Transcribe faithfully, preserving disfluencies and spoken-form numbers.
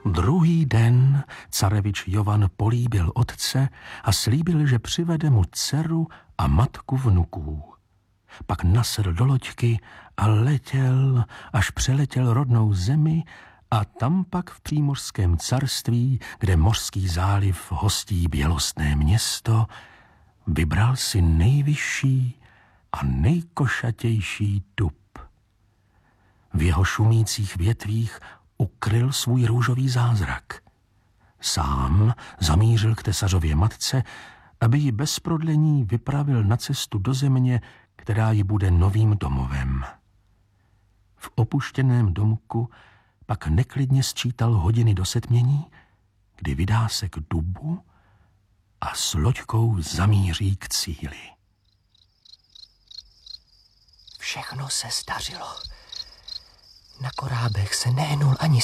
Druhý den carevič Jovan políbil otce a slíbil, že přivede mu dceru a matku vnuků. Pak nasedl do loďky a letěl, až přeletěl rodnou zemi a tam pak v přímořském carství, kde mořský záliv hostí bělostné město, vybral si nejvyšší a nejkošatější dub. V jeho šumících větvích ukryl svůj růžový zázrak. Sám zamířil k tesařově matce, aby ji bez prodlení vypravil na cestu do země, která ji bude novým domovem. V opuštěném domku pak neklidně sčítal hodiny do setmění, kdy vydá se k dubu a s loďkou zamíří k cíli. Všechno se zdařilo. Na korábech se nehnul ani